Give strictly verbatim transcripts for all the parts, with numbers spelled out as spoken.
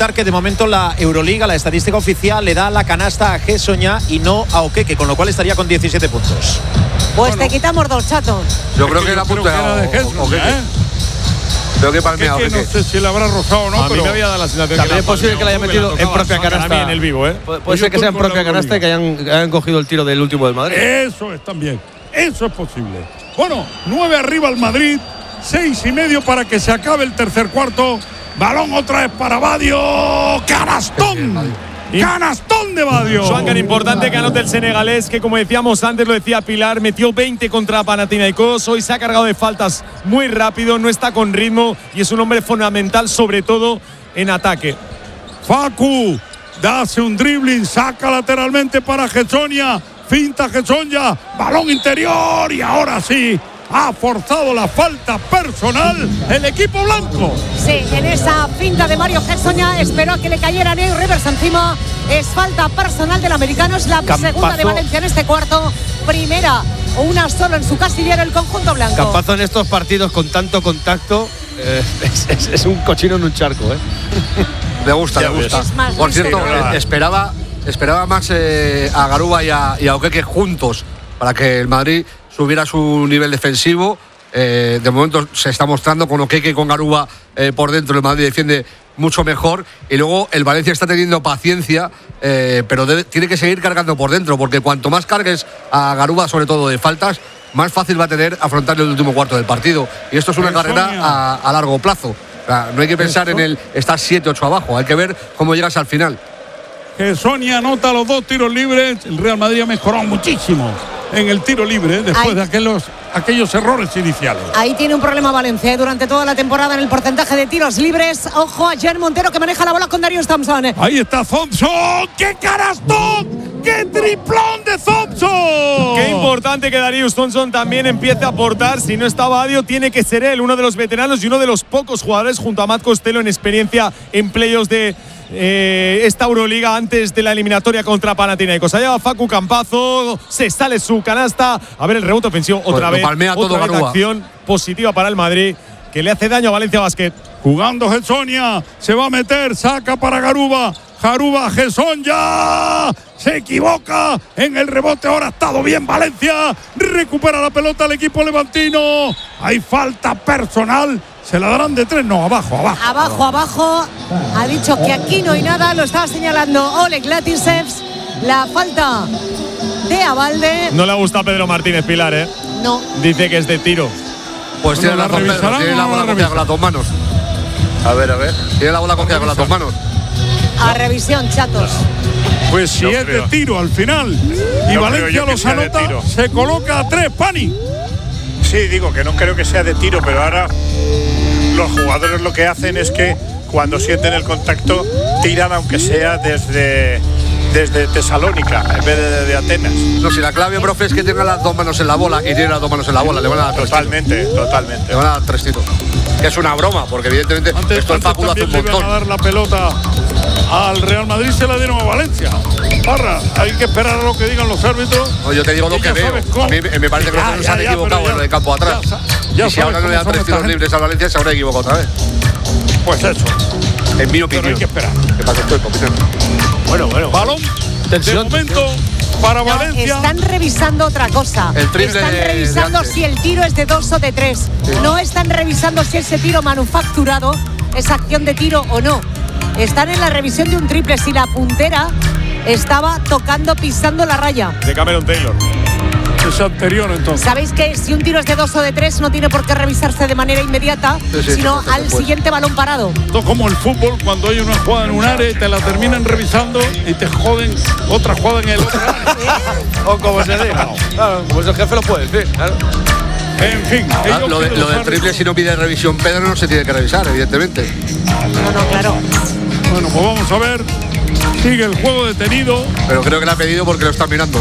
comentar que de momento la Euroliga, la estadística oficial, le da la canasta a Gessoña y no a Okeke, con lo cual estaría con diecisiete puntos. Pues bueno, te quitamos dos, Chato. Yo creo que era punto de Gessoña, ¿eh? Creo que palmea que no sé si le habrá rozado o no, a pero mí me había dado la sensación también que es posible que la haya metido en propia canasta en el vivo, ¿eh? Puede, puede ser que sea en propia canasta y que hayan, hayan cogido el tiro del último del Madrid. Eso es también, eso es posible. Bueno, nueve arriba el Madrid, seis y medio para que se acabe el tercer cuarto. Balón otra vez para Badio. ¡Canastón! ¡Canastón de Badio! Juan, importante que anote el senegalés, que como decíamos antes, lo decía Pilar, metió veinte contra Panathinaikos. Hoy se ha cargado de faltas muy rápido, no está con ritmo y es un hombre fundamental, sobre todo en ataque. Facu, hace un dribbling, saca lateralmente para Gessoña, finta Gessoña, balón interior y ahora sí ha forzado la falta personal el equipo blanco. Sí, en esa finta de Mario Gessoña esperó a que le cayera Nate Rivers encima. Es falta personal del americano, es la Campazo. segunda de Valencia en este cuarto. Primera, una solo en su casillero el conjunto blanco. Campazo en estos partidos con tanto contacto eh, es, es, es un cochino en un charco, ¿eh? Le gusta, le gusta. Por cierto, sí, esperaba, esperaba más eh, a Garuba y a, y a Okeke juntos para que el Madrid subiera su nivel defensivo. Eh, de momento se está mostrando con Okeke y con Garuba eh, por dentro. El Madrid defiende mucho mejor y luego el Valencia está teniendo paciencia, eh, pero debe, tiene que seguir cargando por dentro, porque cuanto más cargues a Garuba, sobre todo de faltas, más fácil va a tener afrontar el último cuarto del partido. Y esto es una carrera a, a largo plazo. O sea, no hay que pensar en el estar siete ocho abajo, hay que ver cómo llegas al final. Gessoña anota los dos tiros libres. El Real Madrid ha mejorado muchísimo en el tiro libre después Ay. de aquellos, aquellos errores iniciales. Ahí tiene un problema Valencia durante toda la temporada en el porcentaje de tiros libres. Ojo a Jan Montero, que maneja la bola con Darius Thompson. Ahí está Thompson. ¡Qué canastón! ¡Qué triplón de Thompson! Qué importante que Darius Thompson también empiece a aportar. Si no está Badio, tiene que ser él, uno de los veteranos y uno de los pocos jugadores junto a Matt Costello en experiencia en playoffs de Eh, esta Euroliga antes de la eliminatoria contra Panathinaikos. Allá va Facu Campazo, se sale su canasta. A ver el rebote ofensivo otra pues vez. Palmea otra todo vez acción positiva para el Madrid que le hace daño a Valencia Basket. Jugando Gessoña, se va a meter, saca para Garuba. Garuba, Gessoña se equivoca en el rebote. Ahora ha estado bien Valencia. Recupera la pelota el equipo levantino. Hay falta personal. ¿Se la darán de tres? No, abajo, abajo. Abajo, abajo. Ha dicho que aquí no hay nada. Lo estaba señalando Oleg Latisevs. La falta de Abalde. No le gusta a Pedro Martínez Pilar, ¿eh? No. Dice que es de tiro. Pues tiene la, Pedro, tiene la bola cogida con las dos manos. A ver, a ver. Tiene la bola cogida con las dos manos. A revisión, chatos. Pues si no es creo. de tiro al final y no Valencia los anota, se coloca a tres, Pani. Sí, digo que no creo que sea de tiro, pero ahora los jugadores lo que hacen es que cuando sienten el contacto tiran aunque sea desde, desde Tesalónica en vez de, de Atenas. No, si la clave, profe, es que tenga las dos manos en la bola y tiene las dos manos en la bola, le van a dar tres Totalmente, tiros. totalmente. Le van a dar tres tiros. Que es una broma, porque evidentemente Antes, esto el antes Facu lo hace un también le iban montón. a dar la pelota al Real Madrid, se la dieron a Valencia. Parra, hay que esperar a lo que digan los árbitros. No, yo te digo lo que veo. A mí me parece que ya, los ya, se han ya, equivocado ya, en lo de campo atrás. Ya, ya y si ahora no le dan tres tiros libres al Valencia, se habrá equivocado otra vez. Pues eso. En mi opinión. Pero hay que esperar. ¿Qué pasa esto, capitán? Bueno, bueno. Balón. Tensión, de momento para No, Valencia. están revisando otra cosa. El triple están de- revisando de antes. si el tiro es de dos o de tres. Sí. No están revisando si ese tiro manufacturado es acción de tiro o no. Están en la revisión de un triple. Si la puntera estaba tocando, pisando la raya. De Cameron Taylor. Es anterior entonces. Sabéis que si un tiro es de dos o de tres no tiene por qué revisarse de manera inmediata, Sí, sí, sino sí, sí, al sí, siguiente balón parado. Esto es como el fútbol, cuando hay una jugada en un área y te la terminan revisando y te joden otra jugada en el otro área. O como se diga. Claro, como es el jefe lo puede decir. Claro. En fin. Ah, ellos lo, de- quieren lo del los triple, árbitros. si no pide revisión Pedro, no se tiene que revisar, evidentemente. No, no, claro. Bueno, pues vamos a ver. Sigue el juego detenido. Pero creo que le ha pedido porque lo está mirando.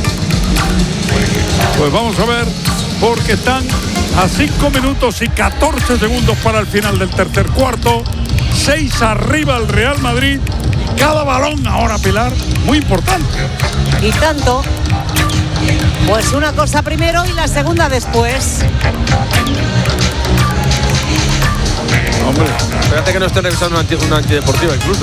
Pues vamos a ver, porque están a cinco minutos y catorce segundos para el final del tercer cuarto. seis arriba el Real Madrid. Y cada balón ahora, Pilar, muy importante. Y tanto. Pues una cosa primero y la segunda después. Hombre, Espérate que no esté revisando una, anti- una antideportiva incluso.